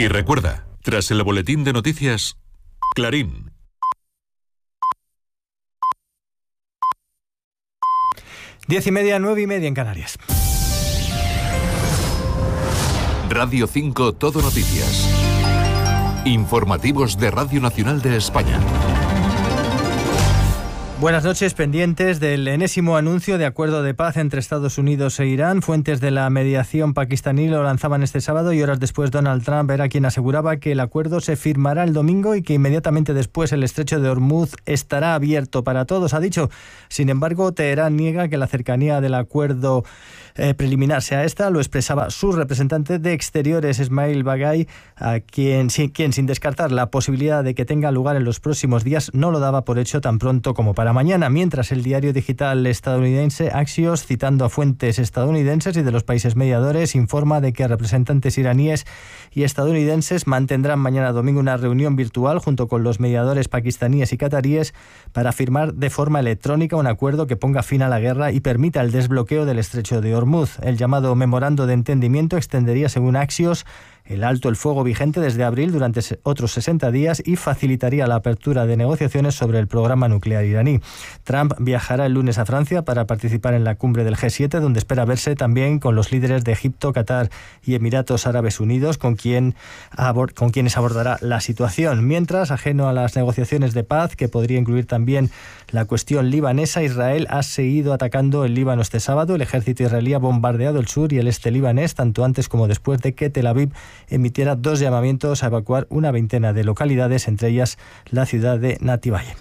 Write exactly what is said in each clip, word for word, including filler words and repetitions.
Y recuerda, tras el boletín de noticias, Clarín. Diez y media, nueve y media en Canarias. Radio cinco Todo Noticias. Informativos de Radio Nacional de España. Buenas noches. Pendientes del enésimo anuncio de acuerdo de paz entre Estados Unidos e Irán. Fuentes de la mediación pakistaní lo lanzaban este sábado y horas después Donald Trump era quien aseguraba que el acuerdo se firmará el domingo y que inmediatamente después el estrecho de Hormuz estará abierto para todos, ha dicho. Sin embargo, Teherán niega que la cercanía del acuerdo eh, preliminar sea esta. Lo expresaba su representante de Exteriores, Ismail Baghai, a quien, quien sin descartar la posibilidad de que tenga lugar en los próximos días, no lo daba por hecho tan pronto como para mañana, mientras el diario digital estadounidense Axios, citando a fuentes estadounidenses y de los países mediadores, informa de que representantes iraníes y estadounidenses mantendrán mañana domingo una reunión virtual junto con los mediadores pakistaníes y cataríes para firmar de forma electrónica un acuerdo que ponga fin a la guerra y permita el desbloqueo del estrecho de Hormuz. El llamado memorando de entendimiento extendería, según Axios, el alto el fuego vigente desde abril durante otros sesenta días y facilitaría la apertura de negociaciones sobre el programa nuclear iraní. Trump viajará el lunes a Francia para participar en la cumbre del G siete, donde espera verse también con los líderes de Egipto, Qatar y Emiratos Árabes Unidos, con, quien abor- con quienes abordará la situación. Mientras, ajeno a las negociaciones de paz, que podría incluir también la cuestión libanesa, Israel ha seguido atacando el Líbano este sábado. El ejército israelí ha bombardeado el sur y el este libanés, tanto antes como después de que Tel Aviv emitiera dos llamamientos a evacuar una veintena de localidades, entre ellas la ciudad de Nativaye.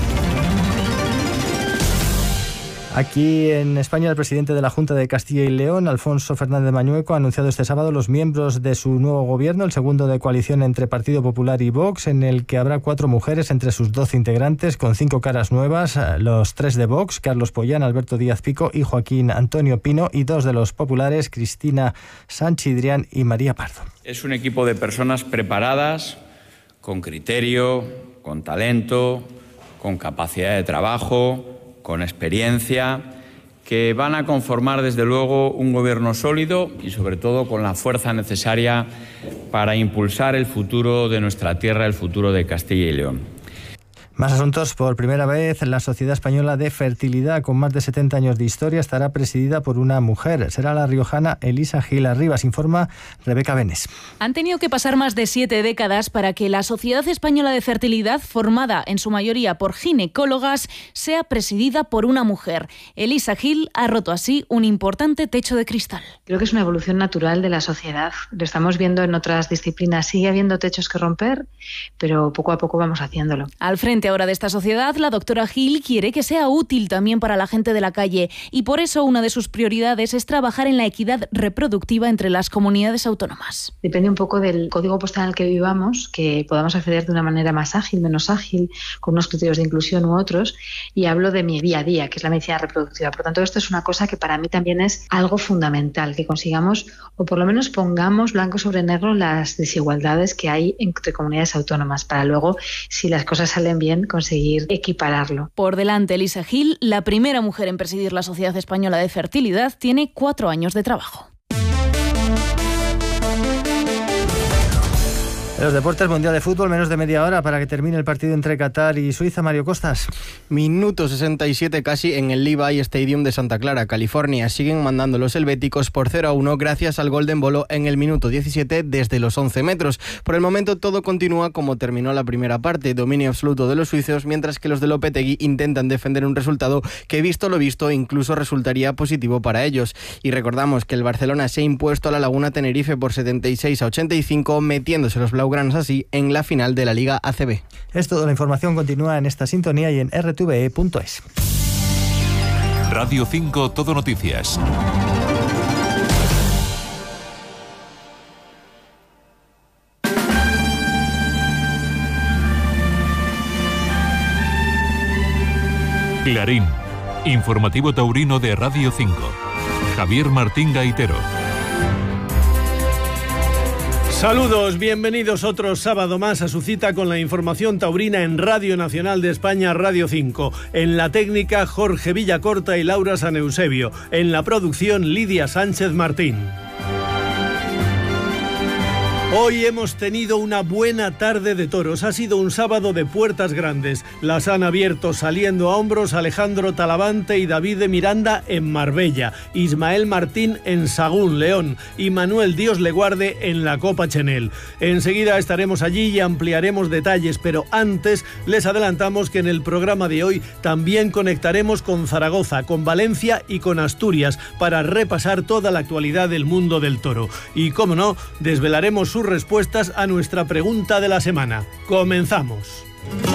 Aquí en España, el presidente de la Junta de Castilla y León, Alfonso Fernández Mañueco, ha anunciado este sábado los miembros de su nuevo gobierno, el segundo de coalición entre Partido Popular y Vox, en el que habrá cuatro mujeres entre sus doce integrantes, con cinco caras nuevas, los tres de Vox, Carlos Pollán, Alberto Díaz Pico y Joaquín Antonio Pino, y dos de los populares, Cristina Sanchidrián y María Pardo. Es un equipo de personas preparadas, con criterio, con talento, con capacidad de trabajo, con experiencia, que van a conformar desde luego un gobierno sólido y sobre todo con la fuerza necesaria para impulsar el futuro de nuestra tierra, el futuro de Castilla y León. Más asuntos. Por primera vez, la Sociedad Española de Fertilidad, con más de setenta años de historia, estará presidida por una mujer. Será la riojana Elisa Gil Arribas, informa Rebeca Benes. Han tenido que pasar más de siete décadas para que la Sociedad Española de Fertilidad, formada en su mayoría por ginecólogas, sea presidida por una mujer. Elisa Gil ha roto así un importante techo de cristal. Creo que es una evolución natural de la sociedad. Lo estamos viendo en otras disciplinas. Sigue habiendo techos que romper, pero poco a poco vamos haciéndolo. Al frente ahora de esta sociedad, la doctora Gil quiere que sea útil también para la gente de la calle y por eso una de sus prioridades es trabajar en la equidad reproductiva entre las comunidades autónomas. Depende un poco del código postal en el que vivamos, que podamos acceder de una manera más ágil, menos ágil, con unos criterios de inclusión u otros, y hablo de mi día a día, que es la medicina reproductiva. Por lo tanto, esto es una cosa que para mí también es algo fundamental, que consigamos o por lo menos pongamos blanco sobre negro las desigualdades que hay entre comunidades autónomas, para luego, si las cosas salen bien, conseguir equipararlo. Por delante, Elisa Gil, la primera mujer en presidir la Sociedad Española de Fertilidad, tiene cuatro años de trabajo. Los deportes, Mundial de Fútbol, menos de media hora para que termine el partido entre Qatar y Suiza. Mario Costas. Minuto sesenta y siete casi en el Levi Stadium de Santa Clara, California. Siguen mandando los helvéticos por cero a uno gracias al gol de Embolo en el minuto diecisiete desde los once metros. Por el momento todo continúa como terminó la primera parte, dominio absoluto de los suizos, mientras que los de Lopetegui intentan defender un resultado que, visto lo visto, incluso resultaría positivo para ellos. Y recordamos que el Barcelona se ha impuesto a la Laguna Tenerife por setenta y seis a ochenta y cinco, metiéndose los blaugranas así en la final de la Liga A C B. Es todo. La información continúa en esta sintonía y en r t v e punto es. Radio cinco Todo Noticias. Clarín, informativo taurino de Radio cinco. Javier Martín Gaitero. Saludos, bienvenidos otro sábado más a su cita con la información taurina en Radio Nacional de España, Radio cinco. En la técnica, Jorge Villacorta y Laura San Eusebio. En la producción, Lidia Sánchez Martín. Hoy hemos tenido una buena tarde de toros. Ha sido un sábado de puertas grandes. Las han abierto saliendo a hombros Alejandro Talavante y David de Miranda en Marbella, Ismael Martín en Sagún, León, y Manuel Dios le guarde en la Copa Chenel. Enseguida estaremos allí y ampliaremos detalles, pero antes les adelantamos que en el programa de hoy también conectaremos con Zaragoza, con Valencia y con Asturias para repasar toda la actualidad del mundo del toro. Y, cómo no, desvelaremos sus respuestas a nuestra pregunta de la semana. Comenzamos.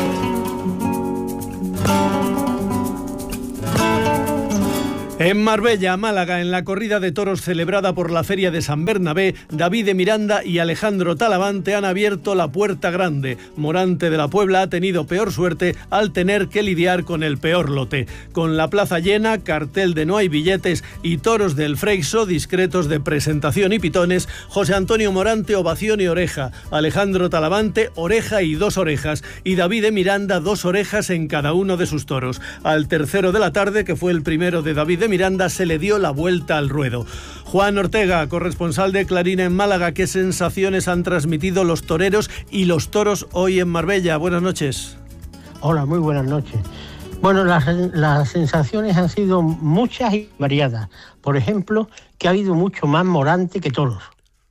En Marbella, Málaga, en la corrida de toros celebrada por la Feria de San Bernabé, David de Miranda y Alejandro Talavante han abierto la puerta grande. Morante de la Puebla ha tenido peor suerte al tener que lidiar con el peor lote. Con la plaza llena, cartel de no hay billetes y toros del Freixo, discretos de presentación y pitones, José Antonio Morante, ovación y oreja. Alejandro Talavante, oreja y dos orejas. Y David de Miranda, dos orejas en cada uno de sus toros. Al tercero de la tarde, que fue el primero de David de Miranda, se le dio la vuelta al ruedo. Juan Ortega, corresponsal de Clarín en Málaga, ¿qué sensaciones han transmitido los toreros y los toros hoy en Marbella? Buenas noches. Hola, muy buenas noches. Bueno, las, las sensaciones han sido muchas y variadas. Por ejemplo, que ha habido mucho más Morante que toros.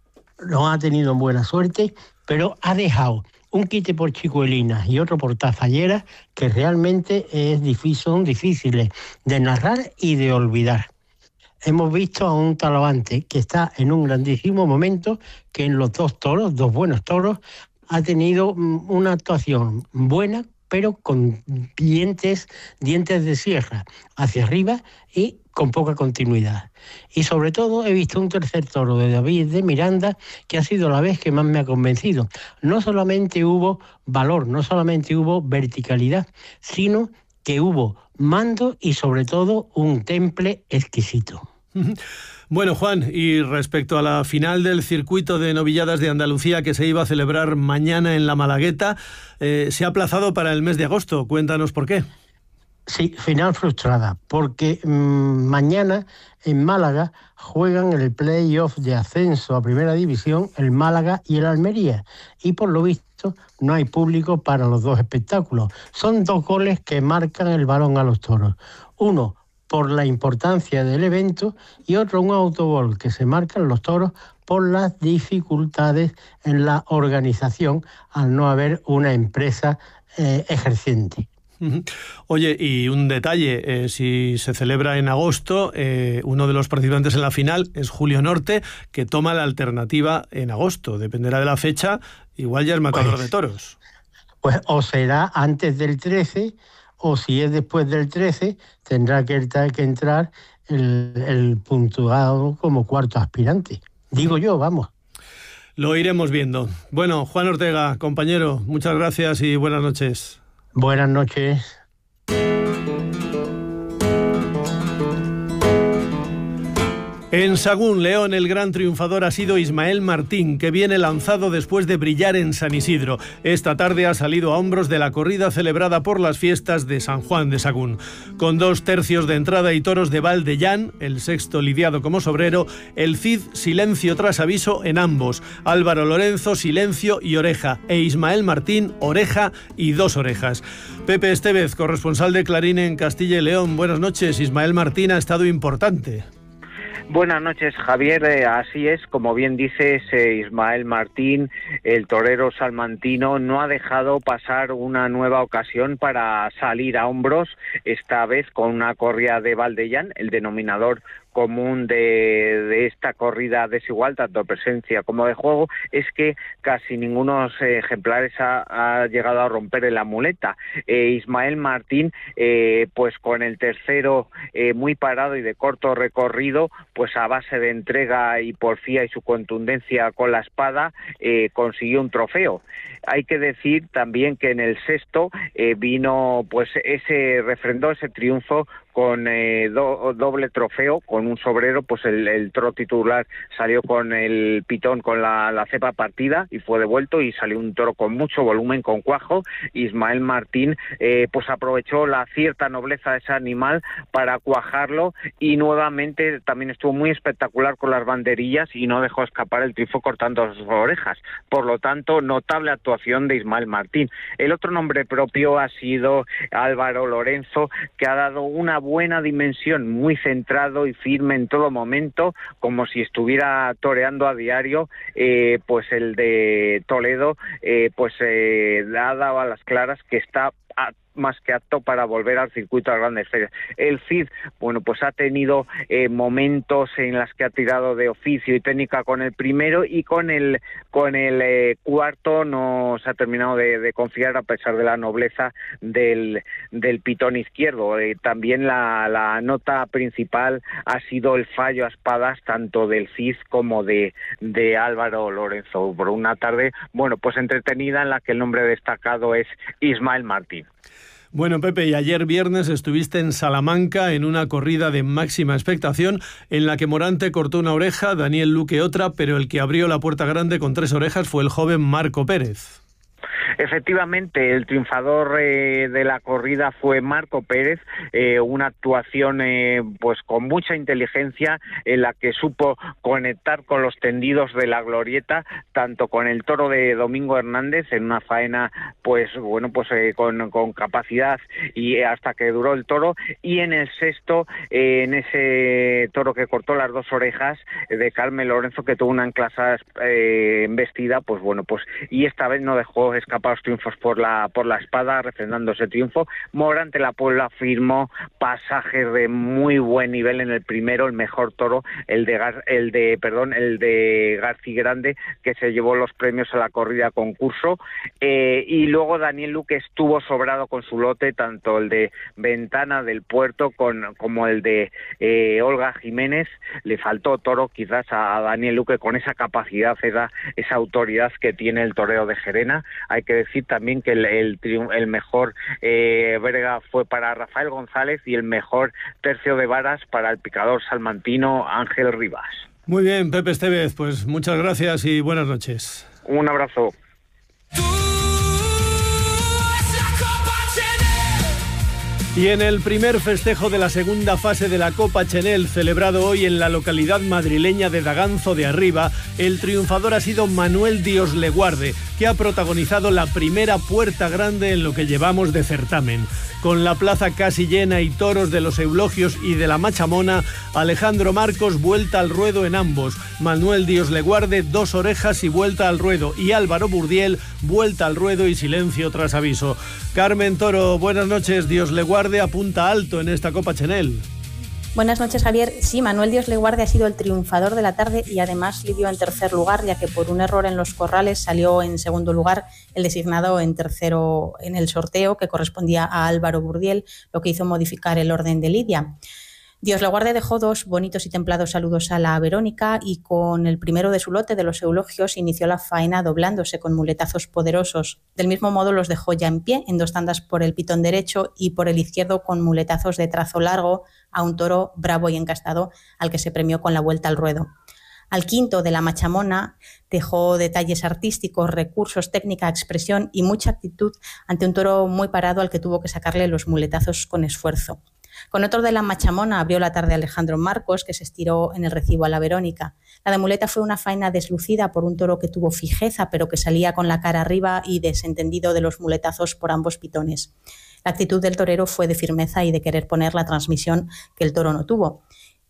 No ha tenido buena suerte, pero ha dejado un quite por Chicuelinas y otro por Tafallera que realmente es difícil, son difíciles de narrar y de olvidar. Hemos visto a un Talavante que está en un grandísimo momento, que en los dos toros, dos buenos toros, ha tenido una actuación buena, pero con dientes, dientes de sierra hacia arriba y con poca continuidad. Y sobre todo he visto un tercer toro de David de Miranda que ha sido la vez que más me ha convencido. No solamente hubo valor, no solamente hubo verticalidad, sino que hubo mando y sobre todo un temple exquisito. Bueno, Juan, y respecto a la final del circuito de novilladas de Andalucía que se iba a celebrar mañana en la Malagueta, eh, se ha aplazado para el mes de agosto. Cuéntanos por qué. Sí, final frustrada, porque mmm, mañana en Málaga juegan el play-off de ascenso a Primera División el Málaga y el Almería, y por lo visto no hay público para los dos espectáculos. Son dos goles que marcan el balón a los toros. Uno por la importancia del evento y otro un autogol que se marcan los toros por las dificultades en la organización al no haber una empresa eh, ejerciente. Oye, y un detalle, eh, si se celebra en agosto, eh, uno de los participantes en la final es Julio Norte, que toma la alternativa en agosto. Dependerá de la fecha, igual ya es matador pues, de toros. Pues o será antes del trece, o si es después del trece, tendrá que, que entrar el, el puntuado como cuarto aspirante. Digo yo, vamos. Lo iremos viendo. Bueno, Juan Ortega, compañero, muchas gracias y buenas noches. Buenas noches. En Sagún, León, el gran triunfador ha sido Ismael Martín, que viene lanzado después de brillar en San Isidro. Esta tarde ha salido a hombros de la corrida celebrada por las fiestas de San Juan de Sagún. Con dos tercios de entrada y toros de Valdellán, el sexto lidiado como sobrero, el Cid silencio tras aviso en ambos, Álvaro Lorenzo silencio y oreja, e Ismael Martín oreja y dos orejas. Pepe Estevez, corresponsal de Clarín en Castilla y León, buenas noches. Ismael Martín ha estado importante. Buenas noches, Javier. Eh, así es, como bien dices, eh, Ismael Martín, el torero salmantino, no ha dejado pasar una nueva ocasión para salir a hombros, esta vez con una corrida de Valdellán, el denominador común de, de esta corrida desigual, tanto de presencia como de juego, es que casi ninguno de ejemplares ha, ha llegado a romper en la muleta. Eh, Ismael Martín, eh, pues con el tercero eh, muy parado y de corto recorrido, pues a base de entrega y porfía y su contundencia con la espada, eh, consiguió un trofeo. Hay que decir también que en el sexto eh, vino pues ese refrendó ese triunfo con eh, do, doble trofeo, con un sobrero, pues el, el toro titular salió con el pitón con la, la cepa partida y fue devuelto, y salió un toro con mucho volumen, con cuajo. Ismael Martín eh, pues aprovechó la cierta nobleza de ese animal para cuajarlo, y nuevamente también estuvo muy espectacular con las banderillas y no dejó escapar el triunfo cortando sus orejas. Por lo tanto, notable actuación de Ismael Martín. El otro nombre propio ha sido Álvaro Lorenzo, que ha dado una buena dimensión, muy centrado y firme en todo momento, como si estuviera toreando a diario. Eh, pues el de Toledo eh, pues eh, ha dado a las claras que está a, más que apto para volver al circuito de grandes ferias. El Cid, bueno, pues ha tenido eh, momentos en las que ha tirado de oficio y técnica con el primero, y con el con el eh, cuarto no se ha terminado de, de confiar, a pesar de la nobleza del, del pitón izquierdo. Eh, también la, la nota principal ha sido el fallo a espadas tanto del Cid como de, de Álvaro Lorenzo, por una tarde, bueno, pues entretenida, en la que el nombre destacado es Ismael Martín. Bueno, Pepe, y ayer viernes estuviste en Salamanca en una corrida de máxima expectación en la que Morante cortó una oreja, Daniel Luque otra, pero el que abrió la puerta grande con tres orejas fue el joven Marco Pérez. Efectivamente, el triunfador eh, de la corrida fue Marco Pérez, eh, una actuación eh, pues con mucha inteligencia, en la que supo conectar con los tendidos de la glorieta, tanto con el toro de Domingo Hernández, en una faena pues bueno pues eh, con, con capacidad, y hasta que duró el toro, y en el sexto, eh, en ese toro que cortó las dos orejas, eh, de Carmen Lorenzo, que tuvo una enclasada eh, embestida, pues bueno, pues y esta vez no dejó escapar los triunfos por la por la espada, refrendando ese triunfo. Morante la Puebla firmó pasajes de muy buen nivel en el primero, el mejor toro, el de Gar, el de perdón, el de Garci Grande, que se llevó los premios a la corrida concurso, eh, y luego Daniel Luque estuvo sobrado con su lote, tanto el de Ventana del Puerto con, como el de eh, Olga Jiménez. Le faltó toro quizás a, a Daniel Luque, con esa capacidad, esa, esa autoridad que tiene el toreo de Gerena. Hay que decir también que el, el, el mejor eh, verga fue para Rafael González, y el mejor tercio de varas para el picador salmantino Ángel Rivas. Muy bien, Pepe Estevez, pues muchas gracias y buenas noches. Un abrazo. Y en el primer festejo de la segunda fase de la Copa Chenel, celebrado hoy en la localidad madrileña de Daganzo de Arriba, el triunfador ha sido Manuel Dios le guarde, que ha protagonizado la primera puerta grande en lo que llevamos de certamen. Con la plaza casi llena y toros de los eulogios y de la Machamona, Alejandro Marcos vuelta al ruedo en ambos, Manuel Dios le guarde dos orejas y vuelta al ruedo, y Álvaro Burdiel vuelta al ruedo y silencio tras aviso. Carmen Toro, buenas noches. Dios le guarde apunta alto en esta Copa Chenel. Buenas noches, Javier. Sí, Manuel Dios le guarde ha sido el triunfador de la tarde, y además lidió en tercer lugar, ya que por un error en los corrales salió en segundo lugar el designado en tercero en el sorteo, que correspondía a Álvaro Burdiel, lo que hizo modificar el orden de lidia. Dios le guarde dejó dos bonitos y templados saludos a la Verónica, y con el primero de su lote de los eulogios inició la faena doblándose con muletazos poderosos. Del mismo modo los dejó ya en pie, en dos tandas por el pitón derecho y por el izquierdo, con muletazos de trazo largo a un toro bravo y encastado, al que se premió con la vuelta al ruedo. Al quinto, de la Machamona, dejó detalles artísticos, recursos, técnica, expresión y mucha actitud ante un toro muy parado, al que tuvo que sacarle los muletazos con esfuerzo. Con otro de la Machamona abrió la tarde Alejandro Marcos, que se estiró en el recibo a la Verónica. La de muleta fue una faena deslucida por un toro que tuvo fijeza, pero que salía con la cara arriba y desentendido de los muletazos por ambos pitones. La actitud del torero fue de firmeza y de querer poner la transmisión que el toro no tuvo.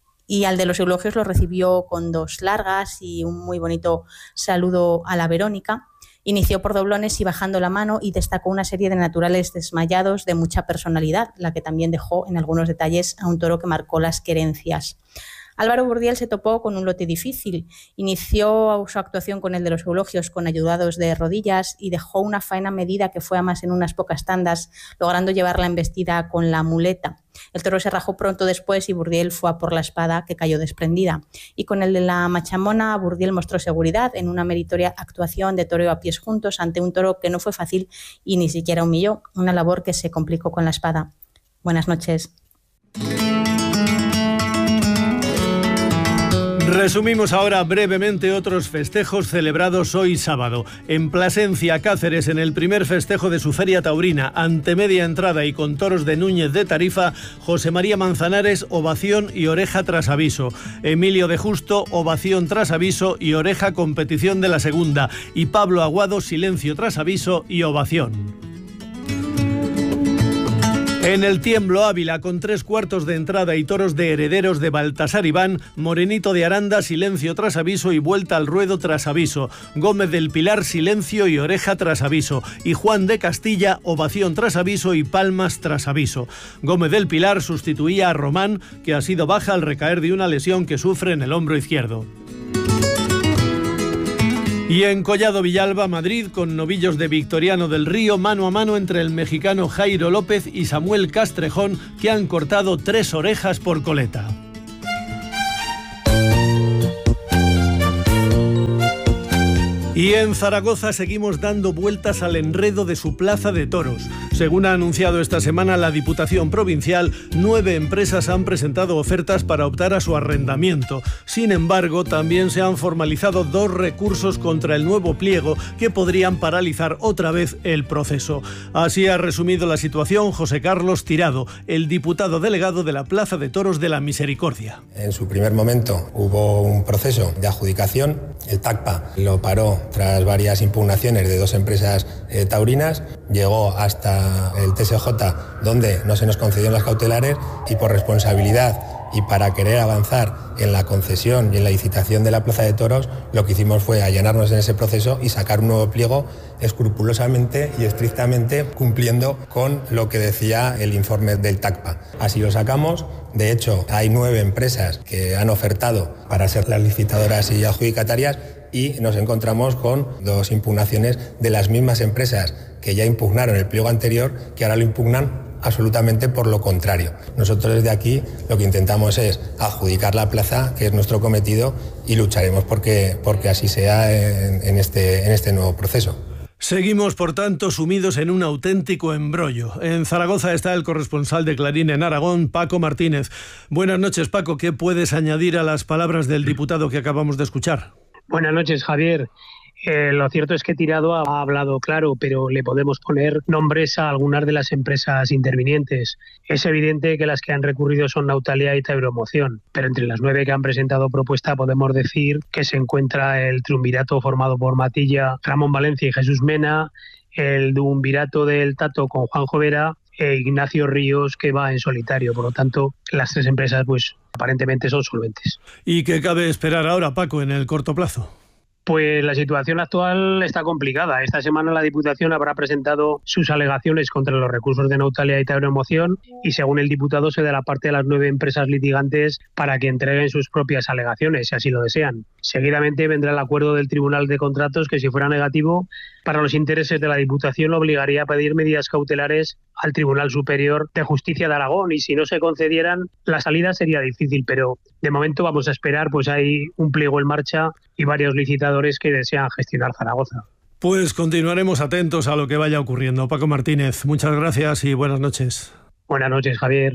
Y al de los eulogios lo recibió con dos largas y un muy bonito saludo a la Verónica. Inició por doblones y bajando la mano, y destacó una serie de naturales desmayados de mucha personalidad, la que también dejó en algunos detalles a un toro que marcó las querencias. Álvaro Burdiel se topó con un lote difícil. Inició su actuación con el de los eulogios con ayudados de rodillas, y dejó una faena medida que fue a más en unas pocas tandas, logrando llevar la embestida con la muleta. El toro se rajó pronto después, y Burdiel fue a por la espada, que cayó desprendida. Y con el de la Machamona, Burdiel mostró seguridad en una meritoria actuación de toreo a pies juntos ante un toro que no fue fácil y ni siquiera humilló, una labor que se complicó con la espada. Buenas noches. Resumimos ahora brevemente otros festejos celebrados hoy sábado. En Plasencia, Cáceres, en el primer festejo de su feria taurina, ante media entrada y con toros de Núñez de Tarifa, José María Manzanares, ovación y oreja tras aviso. Emilio de Justo, ovación tras aviso y oreja, competición de la segunda. Y Pablo Aguado, silencio tras aviso y ovación. En el Tiemblo Ávila, con tres cuartos de entrada y toros de herederos de Baltasar Iván, Morenito de Aranda, silencio tras aviso y vuelta al ruedo tras aviso. Gómez del Pilar, silencio y oreja tras aviso. Y Juan de Castilla, ovación tras aviso y palmas tras aviso. Gómez del Pilar sustituía a Román, que ha sido baja al recaer de una lesión que sufre en el hombro izquierdo. Y en Collado Villalba, Madrid, con novillos de Victoriano del Río, mano a mano entre el mexicano Jairo López y Samuel Castrejón, que han cortado tres orejas por coleta. Y en Zaragoza seguimos dando vueltas al enredo de su plaza de toros. Según ha anunciado esta semana la Diputación Provincial, nueve empresas han presentado ofertas para optar a su arrendamiento. Sin embargo, también se han formalizado dos recursos contra el nuevo pliego que podrían paralizar otra vez el proceso. Así ha resumido la situación José Carlos Tirado, el diputado delegado de la Plaza de Toros de la Misericordia. En su primer momento hubo un proceso de adjudicación. El TACPA lo paró tras varias impugnaciones de dos empresas eh, taurinas. Llegó hasta el T S J, donde no se nos concedieron las cautelares, y por responsabilidad y para querer avanzar en la concesión y en la licitación de la Plaza de Toros, lo que hicimos fue allanarnos en ese proceso y sacar un nuevo pliego escrupulosamente y estrictamente cumpliendo con lo que decía el informe del TACPA. Así lo sacamos. De hecho, hay nueve empresas que han ofertado para ser las licitadoras y adjudicatarias, y nos encontramos con dos impugnaciones de las mismas empresas que ya impugnaron el pliego anterior, que ahora lo impugnan absolutamente por lo contrario. Nosotros desde aquí lo que intentamos es adjudicar la plaza, que es nuestro cometido, y lucharemos porque, porque así sea en, en, este, en este nuevo proceso. Seguimos, por tanto, sumidos en un auténtico embrollo. En Zaragoza está el corresponsal de Clarín en Aragón, Paco Martínez. Buenas noches, Paco. ¿Qué puedes añadir a las palabras del diputado que acabamos de escuchar? Buenas noches, Javier. Eh, lo cierto es que Tirado ha, ha hablado claro, pero le podemos poner nombres a algunas de las empresas intervinientes. Es evidente que las que han recurrido son Nautalia y Tauromoción, pero entre las nueve que han presentado propuesta podemos decir que se encuentra el triunvirato formado por Matilla, Ramón Valencia y Jesús Mena, el duumvirato del Tato con Juanjo Vera e Ignacio Ríos, que va en solitario. Por lo tanto, las tres empresas pues aparentemente son solventes. ¿Y qué cabe esperar ahora, Paco, en el corto plazo? Pues la situación actual está complicada. Esta semana la Diputación habrá presentado sus alegaciones contra los recursos de Nautalia y Tauromoción, y según el diputado se da la parte de las nueve empresas litigantes para que entreguen sus propias alegaciones, si así lo desean. Seguidamente vendrá el acuerdo del Tribunal de Contratos, que si fuera negativo para los intereses de la Diputación obligaría a pedir medidas cautelares al Tribunal Superior de Justicia de Aragón, y si no se concedieran la salida sería difícil, pero de momento vamos a esperar, pues hay un pliego en marcha y varios licitadores que desean gestionar Zaragoza. Pues continuaremos atentos a lo que vaya ocurriendo. Paco Martínez, muchas gracias y buenas noches. Buenas noches, Javier.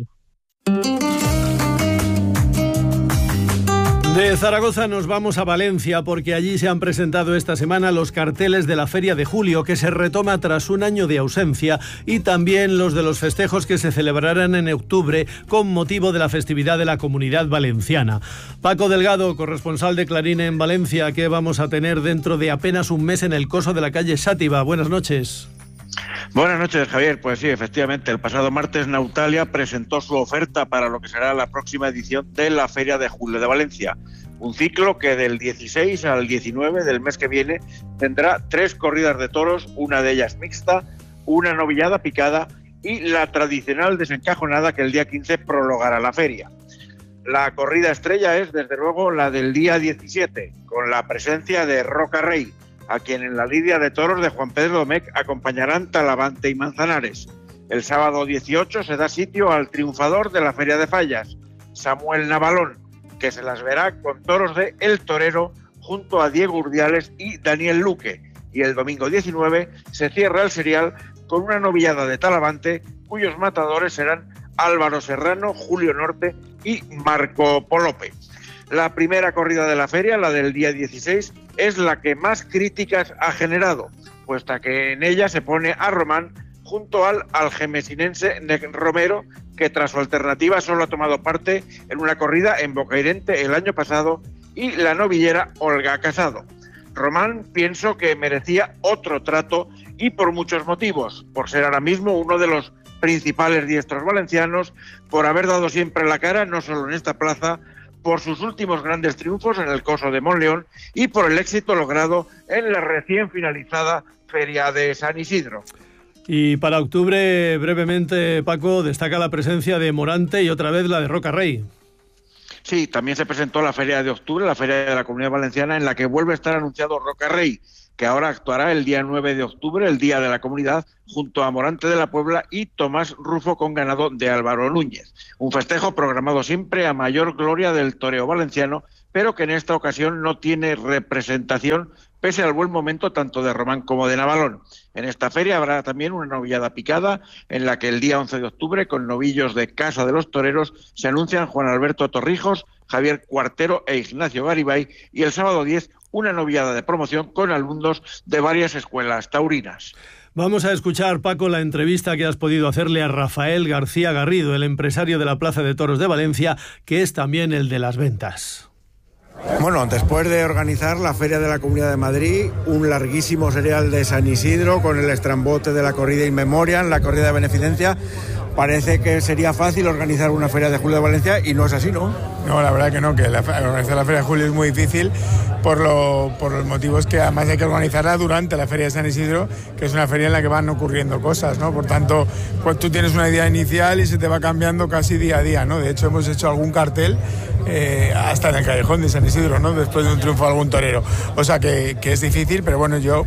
De Zaragoza nos vamos a Valencia, porque allí se han presentado esta semana los carteles de la Feria de Julio, que se retoma tras un año de ausencia, y también los de los festejos que se celebrarán en octubre con motivo de la festividad de la Comunidad Valenciana. Paco Delgado, corresponsal de Clarín en Valencia, ¿qué vamos a tener dentro de apenas un mes en el coso de la calle Sátiva? Buenas noches. Buenas noches, Javier. Pues sí, efectivamente, el pasado martes Nautalia presentó su oferta para lo que será la próxima edición de la Feria de Julio de Valencia. Un ciclo que del dieciséis al diecinueve del mes que viene tendrá tres corridas de toros, una de ellas mixta, una novillada picada y la tradicional desencajonada que el día quince prologará la feria. La corrida estrella es, desde luego, la del día diecisiete, con la presencia de Roca Rey, a quien en la lidia de toros de Juan Pedro Domecq acompañarán Talavante y Manzanares. El sábado dieciocho se da sitio al triunfador de la Feria de Fallas, Samuel Navalón, que se las verá con toros de El Torero junto a Diego Urdiales y Daniel Luque. Y el domingo diecinueve se cierra el serial con una novillada de Talavante, cuyos matadores serán Álvaro Serrano, Julio Norte y Marco Polope. La primera corrida de la feria, la del día dieciséis, es la que más críticas ha generado, puesto que en ella se pone a Román junto al algemesinense Nec Romero, que tras su alternativa solo ha tomado parte en una corrida en Bocairente el año pasado, y la novillera Olga Casado. Román pienso que merecía otro trato y por muchos motivos, por ser ahora mismo uno de los principales diestros valencianos, por haber dado siempre la cara, no solo en esta plaza, por sus últimos grandes triunfos en el Coso de Monleón y por el éxito logrado en la recién finalizada Feria de San Isidro. Y para octubre, brevemente, Paco, destaca la presencia de Morante y otra vez la de Roca Rey. Sí, también se presentó la Feria de Octubre, la Feria de la Comunidad Valenciana, en la que vuelve a estar anunciado Roca Rey, que ahora actuará el día nueve de octubre, el Día de la Comunidad, junto a Morante de la Puebla y Tomás Rufo con ganado de Álvaro Núñez. Un festejo programado siempre a mayor gloria del toreo valenciano, pero que en esta ocasión no tiene representación, pese al buen momento tanto de Román como de Navalón. En esta feria habrá también una novillada picada, en la que el día once de octubre, con novillos de Casa de los Toreros, se anuncian Juan Alberto Torrijos, Javier Cuartero e Ignacio Garibay, y el sábado diez, una novillada de promoción con alumnos de varias escuelas taurinas. Vamos a escuchar, Paco, la entrevista que has podido hacerle a Rafael García Garrido, el empresario de la Plaza de Toros de Valencia, que es también el de las ventas. Bueno, después de organizar la Feria de la Comunidad de Madrid, un larguísimo serial de San Isidro con el estrambote de la corrida in memoriam, la corrida de beneficencia, parece que sería fácil organizar una Feria de Julio de Valencia y no es así, ¿no? No, la verdad que no, que la, organizar la Feria de Julio es muy difícil por, lo, por los motivos que además hay que organizarla durante la Feria de San Isidro, que es una feria en la que van ocurriendo cosas, ¿no? Por tanto, pues tú tienes una idea inicial y se te va cambiando casi día a día, ¿no? De hecho, hemos hecho algún cartel eh, hasta en el callejón de San Isidro, ¿no? Después de un triunfo de algún torero. O sea que, que es difícil, pero bueno, yo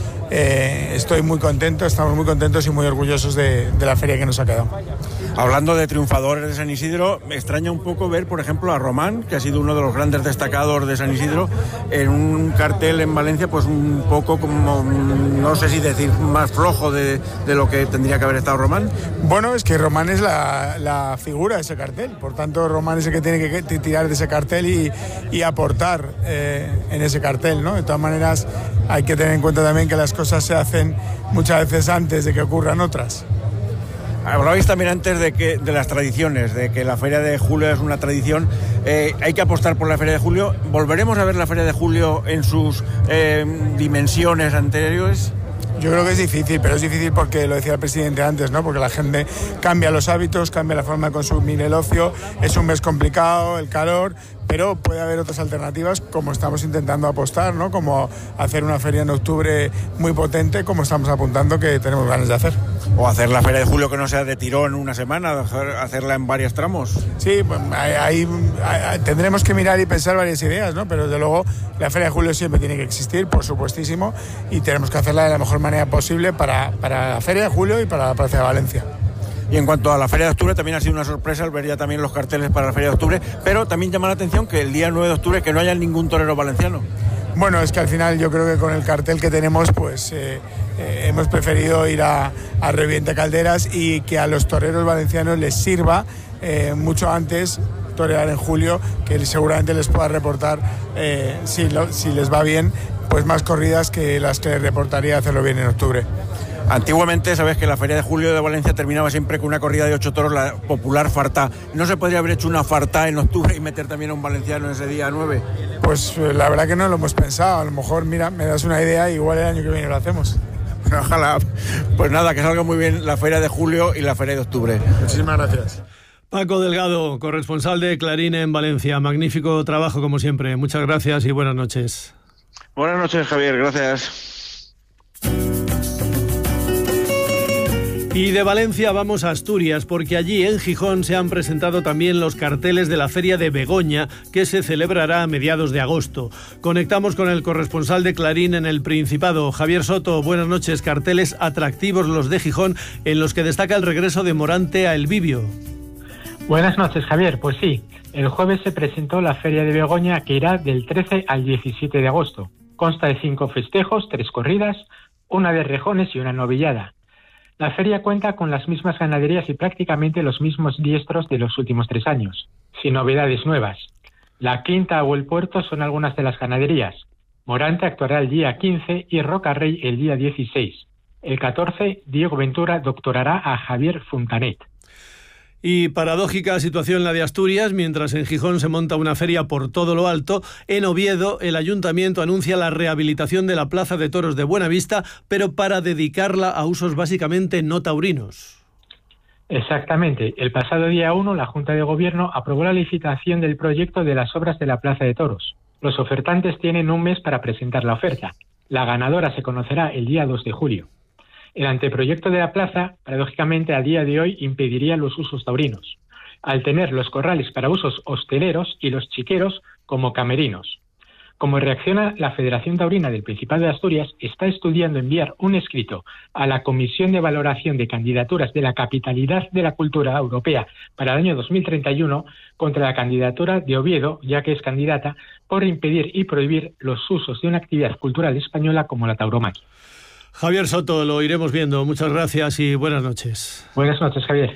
eh, estoy muy contento, estamos muy contentos y muy orgullosos de, de la feria que nos ha quedado. Hablando de triunfadores de San Isidro, me extraña un poco ver, por ejemplo, a Román, que ha sido uno de los grandes destacados de San Isidro, en un cartel en Valencia, pues un poco como, no sé si decir, más flojo de, de lo que tendría que haber estado Román. Bueno, es que Román es la, la figura de ese cartel, por tanto Román es el que tiene que tirar de ese cartel y, y aportar eh, en ese cartel, ¿no? De todas maneras, hay que tener en cuenta también que las cosas se hacen muchas veces antes de que ocurran otras. Hablabais también antes de que de las tradiciones, de que la Feria de Julio es una tradición. Eh, hay que apostar por la Feria de Julio. ¿Volveremos a ver la Feria de Julio en sus eh, dimensiones anteriores? Yo creo que es difícil, pero es difícil porque, lo decía el presidente antes, ¿no? Porque la gente cambia los hábitos, cambia la forma de consumir el ocio, es un mes complicado, el calor, pero puede haber otras alternativas, como estamos intentando apostar, ¿no? Como hacer una feria en octubre muy potente, como estamos apuntando que tenemos ganas de hacer. O hacer la Feria de Julio que no sea de tirón una semana, hacerla en varios tramos. Sí, pues ahí, ahí tendremos que mirar y pensar varias ideas, ¿no? Pero desde luego la Feria de Julio siempre tiene que existir, por supuestísimo, y tenemos que hacerla de la mejor manera posible para, para la Feria de Julio y para la Plaza de Valencia. Y en cuanto a la Feria de Octubre, también ha sido una sorpresa al ver ya también los carteles para la Feria de Octubre, pero también llama la atención que el día nueve de octubre que no haya ningún torero valenciano. Bueno, es que al final yo creo que con el cartel que tenemos, pues eh, eh, hemos preferido ir a, a Reviente Calderas y que a los toreros valencianos les sirva eh, mucho antes torear en julio, que seguramente les pueda reportar, eh, si, lo, si les va bien, pues más corridas que las que les reportaría hacerlo bien en octubre. Antiguamente, sabes que la Feria de Julio de Valencia terminaba siempre con una corrida de ocho toros, la popular fartá. ¿No se podría haber hecho una fartá en octubre y meter también a un valenciano ese día nueve? Pues la verdad que no lo hemos pensado. A lo mejor, mira, me das una idea y igual el año que viene lo hacemos. Ojalá. Pues nada, que salga muy bien la Feria de Julio y la Feria de Octubre. Muchísimas gracias. Paco Delgado, corresponsal de Clarín en Valencia. Magnífico trabajo, como siempre. Muchas gracias y buenas noches. Buenas noches, Javier. Gracias. Y de Valencia vamos a Asturias, porque allí en Gijón se han presentado también los carteles de la Feria de Begoña, que se celebrará a mediados de agosto. Conectamos con el corresponsal de Clarín en el Principado, Javier Soto. Buenas noches. Carteles atractivos los de Gijón, en los que destaca el regreso de Morante a El Vivio. Buenas noches, Javier. Pues sí, el jueves se presentó la Feria de Begoña, que irá del trece al diecisiete de agosto. Consta de cinco festejos, tres corridas, una de rejones y una novillada. La feria cuenta con las mismas ganaderías y prácticamente los mismos diestros de los últimos tres años, sin novedades nuevas. La Quinta o el Puerto son algunas de las ganaderías. Morante actuará el día quince y Rocarrey el día dieciséis. El catorce, Diego Ventura doctorará a Javier Fontanet. Y paradójica situación la de Asturias, mientras en Gijón se monta una feria por todo lo alto, en Oviedo el ayuntamiento anuncia la rehabilitación de la Plaza de Toros de Buenavista, pero para dedicarla a usos básicamente no taurinos. Exactamente. El pasado día uno la Junta de Gobierno aprobó la licitación del proyecto de las obras de la Plaza de Toros. Los ofertantes tienen un mes para presentar la oferta. La ganadora se conocerá el día dos de julio. El anteproyecto de la plaza, paradójicamente, a día de hoy impediría los usos taurinos, al tener los corrales para usos hosteleros y los chiqueros como camerinos. Como reacciona, la Federación Taurina del Principado de Asturias está estudiando enviar un escrito a la Comisión de Valoración de Candidaturas de la Capitalidad de la Cultura Europea para el año dos mil treinta y uno contra la candidatura de Oviedo, ya que es candidata, por impedir y prohibir los usos de una actividad cultural española como la tauromaquia. Javier Soto, lo iremos viendo. Muchas gracias y buenas noches. Buenas noches, Javier.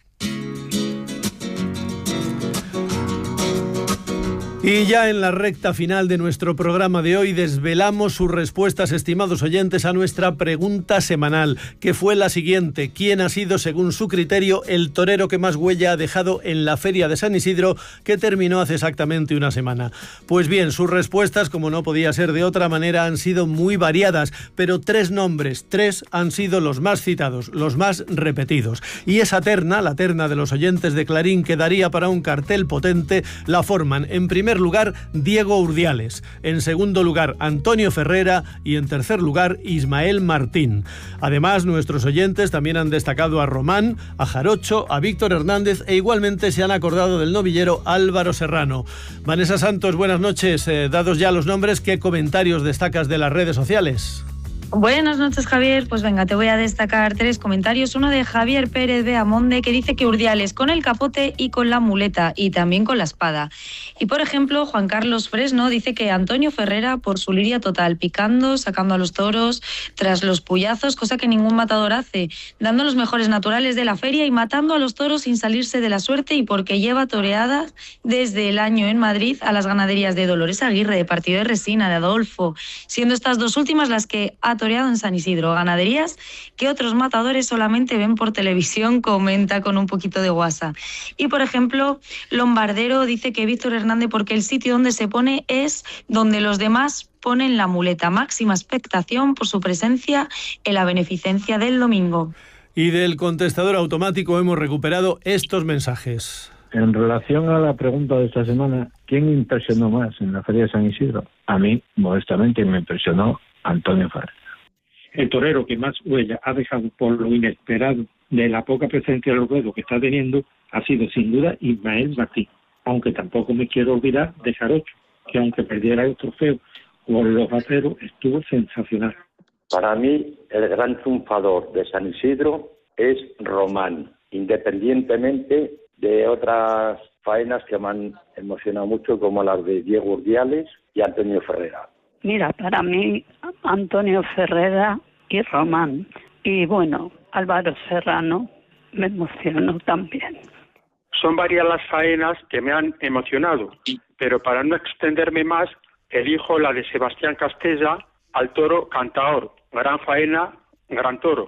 Y ya en la recta final de nuestro programa de hoy desvelamos sus respuestas, estimados oyentes, a nuestra pregunta semanal, que fue la siguiente: ¿quién ha sido, según su criterio, el torero que más huella ha dejado en la Feria de San Isidro, que terminó hace exactamente una semana? Pues bien, sus respuestas, como no podía ser de otra manera, han sido muy variadas, pero tres nombres, tres han sido los más citados, los más repetidos. Y esa terna, la terna de los oyentes de Clarín, que daría para un cartel potente, la forman en primer lugar Diego Urdiales, en segundo lugar Antonio Ferrera y en tercer lugar Ismael Martín. Además, nuestros oyentes también han destacado a Román, a Jarocho, a Víctor Hernández e igualmente se han acordado del novillero Álvaro Serrano. Vanessa Santos, buenas noches. Eh, dados ya los nombres, ¿qué comentarios destacas de las redes sociales? Buenas noches, Javier. Pues venga, te voy a destacar tres comentarios. Uno de Javier Pérez de Amonde, que dice que Urdiales con el capote y con la muleta y también con la espada. Y por ejemplo, Juan Carlos Fresno dice que Antonio Ferrera por su liria total, picando, sacando a los toros tras los puyazos, cosa que ningún matador hace, dando los mejores naturales de la feria y matando a los toros sin salirse de la suerte, y porque lleva toreadas desde el año en Madrid a las ganaderías de Dolores Aguirre, de Partido de Resina, de Adolfo, siendo estas dos últimas las que ha toreado en San Isidro, ganaderías que otros matadores solamente ven por televisión, comenta con un poquito de guasa. Y por ejemplo, Lombardero dice que Víctor Hernández porque el sitio donde se pone es donde los demás ponen la muleta. Máxima expectación por su presencia en la beneficencia del domingo. Y del contestador automático hemos recuperado estos mensajes. En relación a la pregunta de esta semana, ¿quién impresionó más en la Feria de San Isidro? A mí, modestamente, me impresionó Antonio Ferrera. El torero que más huella ha dejado por lo inesperado de la poca presencia del ruedo que está teniendo ha sido sin duda Ismael Martín, aunque tampoco me quiero olvidar de Jarocho, que aunque perdiera el trofeo por los aceros estuvo sensacional. Para mí el gran triunfador de San Isidro es Román, independientemente de otras faenas que me han emocionado mucho como las de Diego Urdiales y Antonio Ferrera. Mira, para mí, Antonio Ferrera y Román. Y bueno, Álvaro Serrano me emocionó también. Son varias las faenas que me han emocionado, pero para no extenderme más, elijo la de Sebastián Castella al toro Cantaor. Gran faena, gran toro.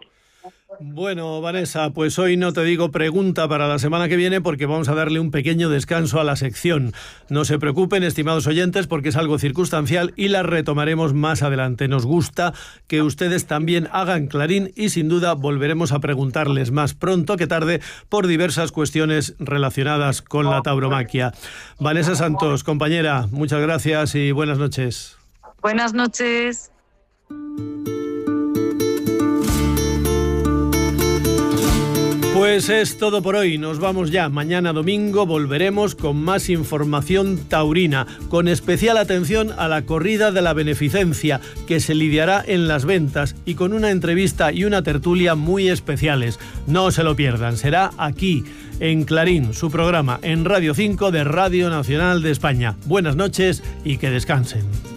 Bueno, Vanessa, pues hoy no te digo pregunta para la semana que viene porque vamos a darle un pequeño descanso a la sección. No se preocupen, estimados oyentes, porque es algo circunstancial y la retomaremos más adelante. Nos gusta que ustedes también hagan Clarín y sin duda volveremos a preguntarles más pronto que tarde por diversas cuestiones relacionadas con la tauromaquia. Vanessa Santos, compañera, muchas gracias y buenas noches. Buenas noches. Pues es todo por hoy, nos vamos ya. Mañana domingo volveremos con más información taurina, con especial atención a la corrida de la beneficencia, que se lidiará en Las Ventas, y con una entrevista y una tertulia muy especiales. No se lo pierdan, será aquí, en Clarín, su programa en Radio cinco de Radio Nacional de España. Buenas noches y que descansen.